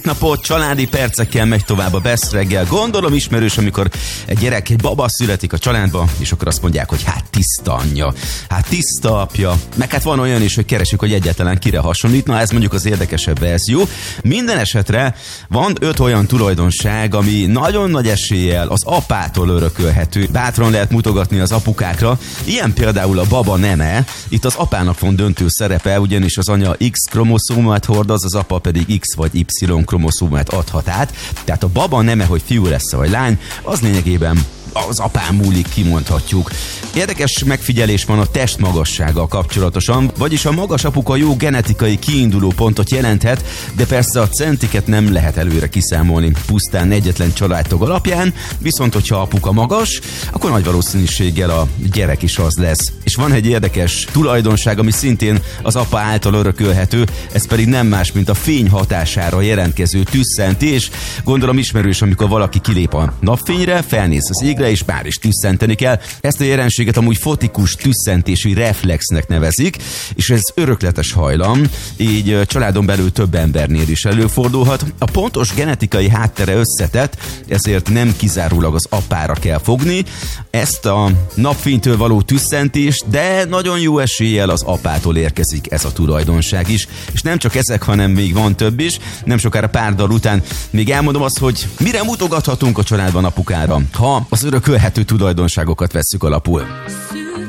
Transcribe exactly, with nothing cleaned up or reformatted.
Napot, családi percekkel megy tovább a Best reggel. Gondolom ismerős, amikor egy gyerek, egy baba születik a családba, és akkor azt mondják, hogy hát tiszta anyja, hát tiszta apja. Meg hát van olyan is, hogy keresik, hogy egyáltalán kire hasonlít. Na, ez mondjuk az érdekesebb verzió. Minden esetre van öt olyan tulajdonság, ami nagyon nagy eséllyel az apától örökölhető. Bátran lehet mutogatni az apukákra. Ilyen például a baba neme. Itt az apának van döntő szerepe, ugyanis az anya X kromoszómát hordoz, az apa pedig X vagy Y kromoszómát adhat át. Tehát a baba neme, hogy fiú lesz vagy lány, az lényegében az apán múlik, kimondhatjuk. Érdekes megfigyelés van a test magassággal kapcsolatosan, vagyis a magas apuka jó genetikai kiinduló pontot jelenthet, de persze a centiket nem lehet előre kiszámolni pusztán egyetlen családtag alapján, viszont hogyha apuka magas, akkor nagy valószínűséggel a gyerek is az lesz. És van egy érdekes tulajdonság, ami szintén az apa által örökölhető, ez pedig nem más, mint a fény hatására jelentkező tüsszentés. Gondolom ismerős, amikor valaki kilép a napfényre, felnéz az égre, és már is tüsszenteni kell. Ezt a jelenséget amúgy fotikus tüsszentési reflexnek nevezik, és ez örökletes hajlam, így családon belül több embernél is előfordulhat. A pontos genetikai háttere összetett, ezért nem kizárólag az apára kell fogni ezt a napfénytől való tüsszentést, de nagyon jó eséllyel az apától érkezik ez a tulajdonság is. És nem csak ezek, hanem még van több is. Nem sokára pár dal után még elmondom azt, hogy mire mutogathatunk a családban apukára, ha az örökölhető tulajdonságokat vesszük alapul.